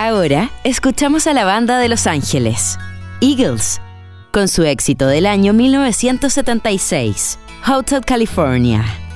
Ahora escuchamos a la banda de Los Ángeles, Eagles, con su éxito del año 1976, Hotel California.